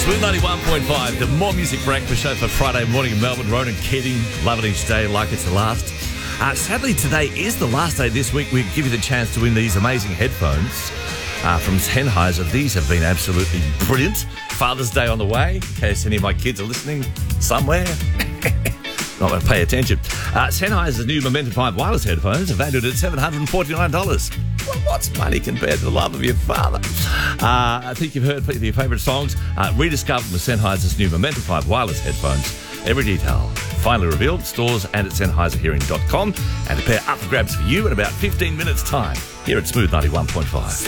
Smooth 91.5, the More Music Breakfast Show for Friday morning in Melbourne. Ronan Keating, loving each day like it's the last. Sadly, today is the last day this week. We give you the chance to win these amazing headphones from Sennheiser. These have been absolutely brilliant. Father's Day on the way, in case any of my kids are listening somewhere. Not going to pay attention. Sennheiser's new Momentum 5 wireless headphones are valued at $749. Well, what's money compared to the love of your father? I think you've heard your favourite songs. Rediscovered with Sennheiser's new Momentum 5 wireless headphones. Every detail finally revealed. Stores and at SennheiserHearing.com. And a pair up for grabs for you in about 15 minutes' time here at Smooth 91.5.